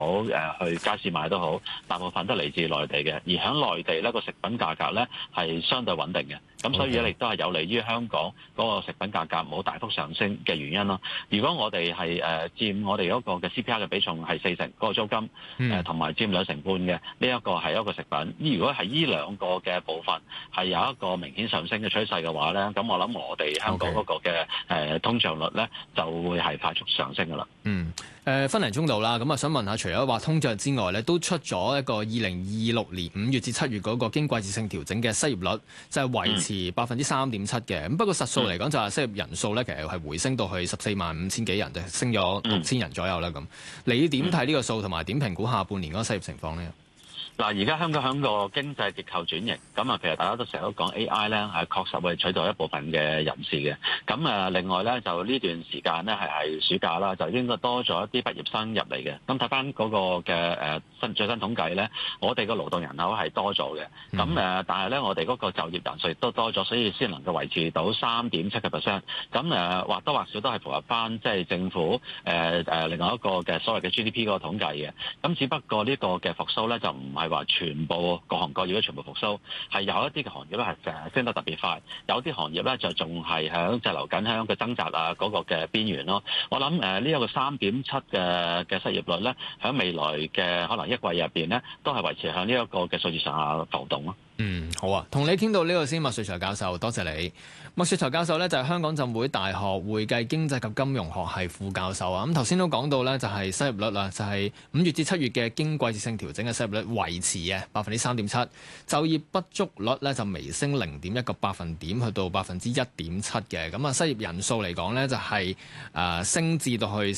好去街市買都好，大部分都嚟自內地嘅。而喺內地咧，個食品價格咧係相對穩定嘅。咁所以咧亦都係有利於香港嗰個食品價格唔好大幅上升嘅原因咯。如果我哋係佔我哋嗰個嘅 CPI 嘅比重係40%，嗰個租金同埋佔2成半嘅，呢一個係一個食品。如果係呢兩個嘅部分係有一個明顯上升嘅趨勢嘅話咧，咁我諗我哋香港嗰個嘅通脹率咧就會係快速上升㗎啦。 分零鐘度啦，咁啊想問下，除咗話通脹之外咧，都出咗一個2026年5月至7月嗰個經季節性調整嘅失業率，就係維持3.7%嘅。咁不過實數嚟講，就係失業人數咧，其實係回升到去145000幾人，就升咗6000人左右啦。咁你點睇呢個數，同埋點評估下半年嗰個失業情況咧？ 嗱，而家香港喺個經濟結構轉型，咁啊，其實大家都成日都講 AI 咧，係確實會取代一部分嘅人士嘅。咁另外咧，就呢段時間咧係暑假啦，就應該多咗一啲畢業生入嚟嘅。咁睇翻嗰個嘅最新統計咧，我哋個勞動人口係多咗嘅。咁但係咧，我哋嗰個就業人數亦都多咗，所以先能夠維持到3.7%。咁或多或少都係符合翻即係政府另外一個嘅所謂嘅 GDP 嗰個統計嘅。咁只不過呢個嘅復甦咧就唔係話全部各行各業都全部復甦，係有一啲嘅行業咧係升得特別快，有啲行業咧就仲係喺滯留緊喺個掙扎啊嗰個嘅邊緣咯。我諗呢一個3.7嘅失業率咧，喺未來嘅可能一季入邊咧，都係維持喺呢一個嘅數字上下浮動咯。 好啊，同你傾到呢個先，麥萃才教授，多謝你。麥萃才教授咧就係香港浸會大學會計經濟及金融學系副教授啊。咁頭先都講到咧，就係失業率啦，就係5月至7月嘅經季節性調整嘅失業率維持嘅3.7%，就業不足率咧就微升0.1個百分點，去到1.7%嘅。咁啊，失業人數嚟講咧就係升至到去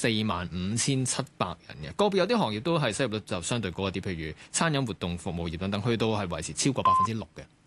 145700人嘅。個別有啲行業都係失業率就相對高一啲，譬如餐飲活動服務業等等，去到係維持超過6%嘅。